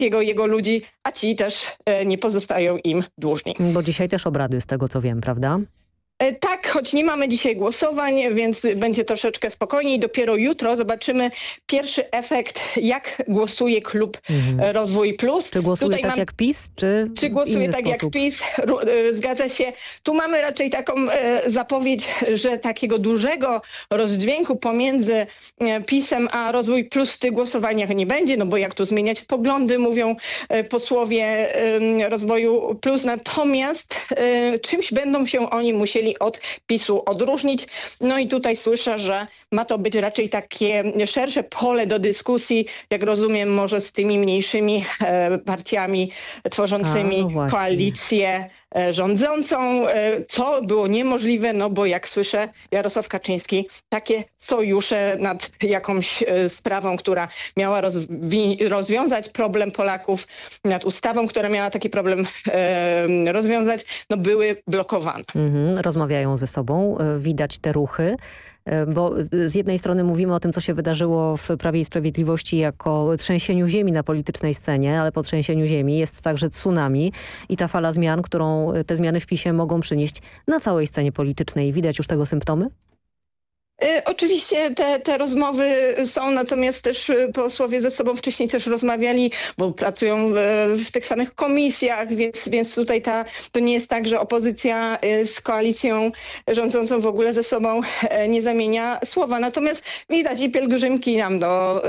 jego ludzi, a ci też nie pozostają im dłużni. Bo dzisiaj też obrady, z tego co wiem, prawda? Tak, choć nie mamy dzisiaj głosowań, więc będzie troszeczkę spokojniej. Dopiero jutro zobaczymy pierwszy efekt, jak głosuje klub Rozwój Plus. Czy głosuje tak jak PiS, czy głosuje inny tak sposób? jak PiS? Zgadza się. Tu mamy raczej taką zapowiedź, że takiego dużego rozdźwięku pomiędzy PiS-em a Rozwój Plus w tych głosowaniach nie będzie, no bo jak tu zmieniać poglądy, mówią posłowie Rozwoju Plus. Natomiast czymś będą się oni musieli od PiS-u odróżnić. No i tutaj słyszę, że ma to być raczej takie szersze pole do dyskusji, jak rozumiem, może z tymi mniejszymi partiami tworzącymi koalicję rządzącą, co było niemożliwe, no bo jak słyszę, Jarosław Kaczyński takie sojusze nad jakąś sprawą, która miała rozwiązać problem Polaków, nad ustawą, która miała taki problem rozwiązać, no były blokowane. Rozmawiają ze sobą, widać te ruchy. Bo z jednej strony mówimy o tym, co się wydarzyło w Prawie i Sprawiedliwości jako trzęsieniu ziemi na politycznej scenie, ale po trzęsieniu ziemi jest także tsunami i ta fala zmian, którą te zmiany w PiS-ie mogą przynieść na całej scenie politycznej. Widać już tego symptomy? Oczywiście te rozmowy są, natomiast też posłowie ze sobą wcześniej też rozmawiali, bo pracują w tych samych komisjach, więc tutaj to nie jest tak, że opozycja z koalicją rządzącą w ogóle ze sobą nie zamienia słowa. Natomiast widać i pielgrzymki nam do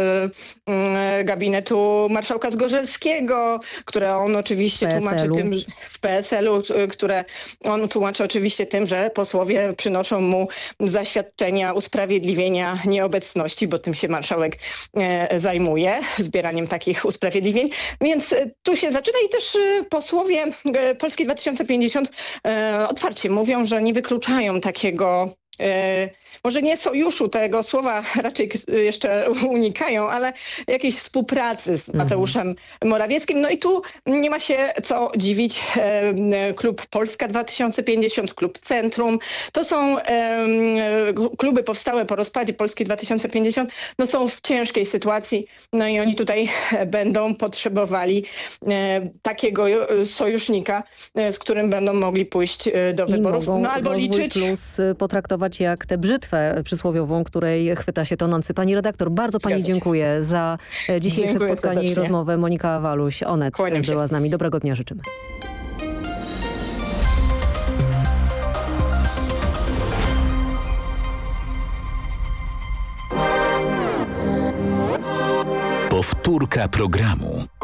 gabinetu marszałka Zgorzelskiego, które on oczywiście tłumaczy tym, z PSL-u, które on tłumaczy oczywiście tym, że posłowie przynoszą mu zaświadczenia usprawiedliwienia nieobecności, bo tym się marszałek zajmuje, zbieraniem takich usprawiedliwień. Więc tu się zaczyna i też posłowie Polski 2050 otwarcie mówią, że nie wykluczają takiego może nie sojuszu, tego słowa raczej jeszcze unikają, ale jakiejś współpracy z Mateuszem Morawieckim. No i tu nie ma się co dziwić. Klub Polska 2050, klub Centrum. To są kluby powstałe po rozpadzie Polski 2050. No są w ciężkiej sytuacji. No i oni tutaj będą potrzebowali takiego sojusznika, z którym będą mogli pójść do wyborów. No albo liczyć. Plus potraktować jak tę brzytwę przysłowiową, której chwyta się tonący. Pani redaktor, bardzo pani dziękuję za dzisiejsze spotkanie i rozmowę. Monika Waluś, Onet była z nami. Dobrego dnia życzymy. Powtórka programu.